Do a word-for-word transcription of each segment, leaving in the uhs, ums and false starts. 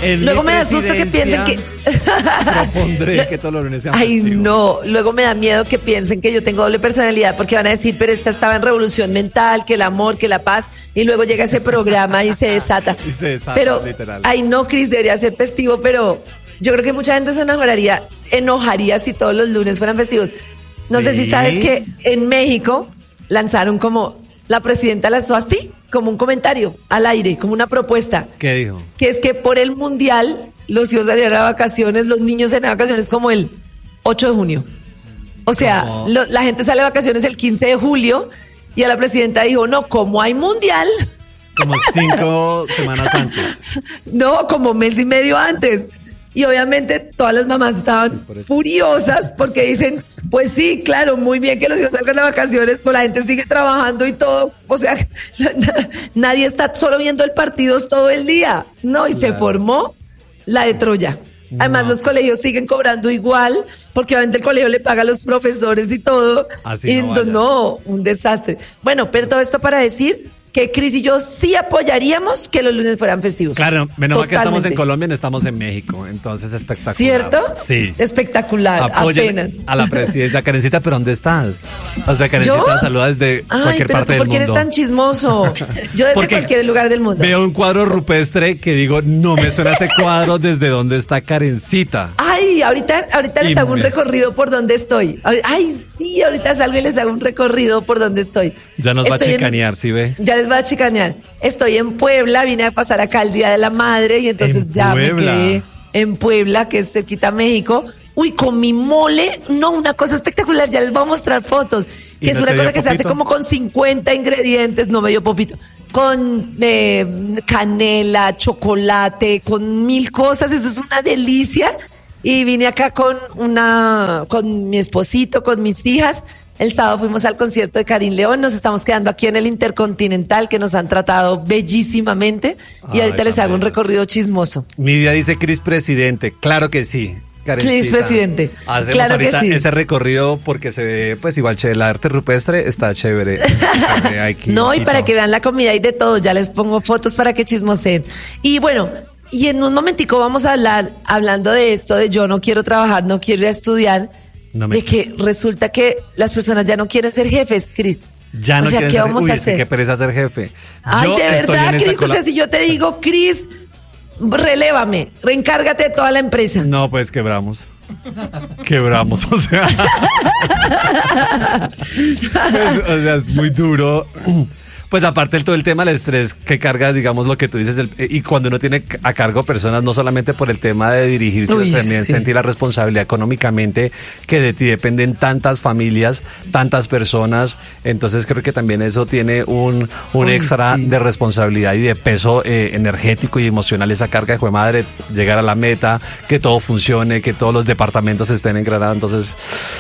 En Luego mi me da susto que piensen que... propondré que todos los lunes sean Ay, festivos. no. Luego me da miedo que piensen que yo tengo doble personalidad porque van a decir, pero esta estaba en revolución mental, que el amor, que la paz, y luego llega ese programa y se desata. Y se desata, pero, literal. ay, no, Cris, debería ser festivo, pero yo creo que mucha gente se enojaría, enojaría si todos los lunes fueran festivos. No sé Sí. si sabes que en México lanzaron como, la presidenta lanzó así, como un comentario al aire, como una propuesta. ¿Qué dijo? Que es que por el mundial los hijos salieron a vacaciones, los niños salen a vacaciones como el ocho de junio. O sea, ¿Cómo? lo- la gente sale de vacaciones el quince de julio y a la presidenta dijo, no, como hay mundial, Como cinco semanas antes. no, como mes y medio antes. Y obviamente todas las mamás estaban por eso. furiosas porque dicen, pues sí, claro, muy bien que los hijos salgan a vacaciones, pero la gente sigue trabajando y todo. O sea, na- nadie está solo viendo el partido todo el día. No, y se formó la de Troya. Además, No. los colegios siguen cobrando igual, porque obviamente el colegio le paga a los profesores y todo. Así y no entonces, vaya. no, un desastre. Bueno, pero todo esto para decir que Cris y yo sí apoyaríamos que los lunes fueran festivos. Claro, menos mal que estamos en Totalmente. Colombia, no estamos en México, entonces espectacular. ¿Cierto? Sí. Espectacular, Apoyen apenas. a la presidencia. Karencita, ¿pero dónde estás? O sea, Karencita ¿Yo? saluda desde Ay, cualquier pero parte tú, del ¿por qué eres mundo. tan chismoso? Yo desde Porque cualquier lugar del mundo. Veo un cuadro rupestre que digo, no me suena ese cuadro desde donde está Karencita. Ay, ahorita, ahorita les Y hago un me- recorrido por donde estoy. Ahori- Ay, sí, ahorita salgo y les hago un recorrido por donde estoy. Ya nos va a Estoy en- chicanear, ¿sí ve? Ya les va a chicanear. Estoy en Puebla, vine a pasar acá el Día de la Madre y entonces ¿En ya Puebla? me quedé en Puebla, que es cerquita a México. Uy, con mi mole, no, una cosa espectacular, ya les voy a mostrar fotos, ¿Y que es no una te cosa dio que se hace popito? como con cincuenta ingredientes, no me dio popito, con eh, canela, chocolate, con mil cosas, eso es una delicia. Y vine acá con una, con mi esposito, con mis hijas. El sábado fuimos al concierto de Karim León, nos estamos quedando aquí en el Intercontinental, que nos han tratado bellísimamente. Y Ay, ahorita les tan hago un bellos. recorrido chismoso. Nidia dice Cris presidente. Claro que sí. Karencita. Cris presidente. Hacemos Claro que ahorita sí. ese recorrido porque se ve, pues igual, chévere. El arte rupestre está chévere. Se ve aquí No, y para todo. que vean la comida y de todo, ya les pongo fotos para que chismoseen. Y bueno, y en un momentico vamos a hablar, hablando de esto, de yo no quiero trabajar, no quiero ir a estudiar, No me- de que resulta que las personas ya no quieren ser jefes, Cris. Ya no o sea, quieren ¿qué ser- vamos uy, a sí, hacer? qué pereza ser jefe. Ay, Yo de estoy verdad, en esa Cris, o cola- sea, si yo te digo, Cris, relévame, reencárgate de toda la empresa. No, pues quebramos. Quebramos, o sea. Pues, o sea, es muy duro. Pues aparte del todo el tema del estrés que carga, digamos, lo que tú dices, el- y cuando uno tiene a cargo personas, no solamente por el tema de dirigirse, Uy, también sí. sentir la responsabilidad económicamente, que de ti dependen tantas familias, tantas personas, entonces creo que también eso tiene un, un Uy, extra sí. de responsabilidad y de peso eh, energético y emocional, esa carga de jue madre, llegar a la meta, que todo funcione, que todos los departamentos estén engranados, entonces...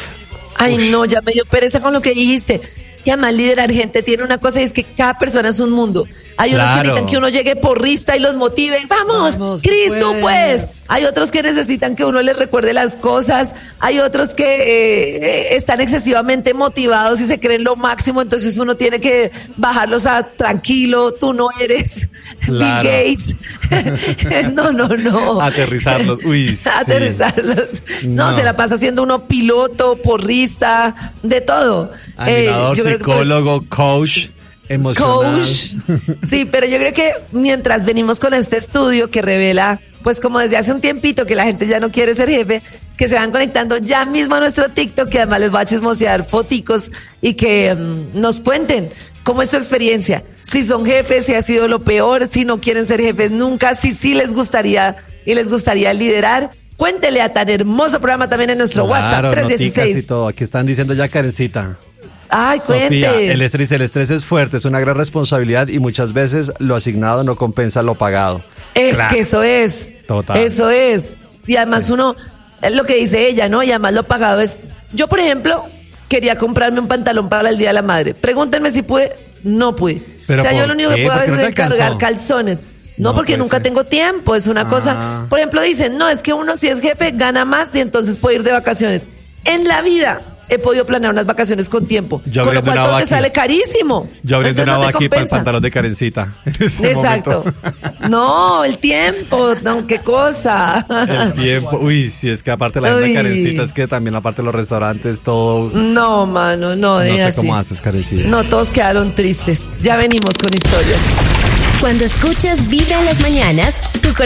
Ay, no, ya me dio pereza con lo que dijiste. Es que además liderar gente tiene una cosa y es que cada persona es un mundo. Hay unos que Claro. necesitan que uno llegue porrista y los motive. Vamos, Vamos, Cris, tú puedes. puedes. Hay otros que necesitan que uno les recuerde las cosas. Hay otros que eh, eh, están excesivamente motivados y se creen lo máximo. Entonces uno tiene que bajarlos a tranquilo. Tú no eres Claro. Bill Gates. no, no, no. Aterrizarlos. Uy, sí. Aterrizarlos. No, No. se la pasa siendo uno piloto, porrista, de todo. Eh, Animador, yo creo que por eso- psicólogo, coach, emocional. Coach. Sí, pero yo creo que mientras venimos con este estudio que revela, pues como desde hace un tiempito que la gente ya no quiere ser jefe, que se van conectando ya mismo a nuestro TikTok, que además les va a chismosear foticos y que mm, nos cuenten cómo es su experiencia. Si son jefes, si ha sido lo peor, si no quieren ser jefes nunca, si sí les gustaría y les gustaría liderar. Cuéntele a tan hermoso programa también en nuestro Claro, WhatsApp tres noticas dieciséis. y todo. Aquí están diciendo ya Karencita. Ay, Sofía, cuente. el estrés, el estrés es fuerte, es una gran responsabilidad y muchas veces lo asignado no compensa lo pagado. Es Claro. que eso es. Total. Eso es. Y además uno, es lo que dice ella, ¿no? Y además lo pagado es. Yo, por ejemplo, quería comprarme un pantalón para el Día de la Madre. Pregúntenme si pude. No pude. ¿Pero o sea, yo por lo único que qué? puedo a ¿Por qué no veces te es cargar alcanzó? calzones. No, No porque puede nunca ser. tengo tiempo. Es una Ah. cosa. Por ejemplo, dicen, no, es que uno si es jefe gana más y entonces puede ir de vacaciones. En la vida he podido planear unas vacaciones con tiempo. Yo con lo abriendo cual una todo te Vaki. sale carísimo. Yo abriendo Entonces una no te Vaki para el compensa. pantalón de Karencita. en ese Exacto. momento. No, el tiempo, no, qué cosa. El tiempo. Uy, sí, es que aparte la Uy. misma Karencita, es que también aparte los restaurantes, todo. No, mano, no, No de sé así. cómo haces, Karencita. No, todos quedaron tristes. Ya venimos con historias. Cuando escuchas Vibra en las mañanas, tu corazón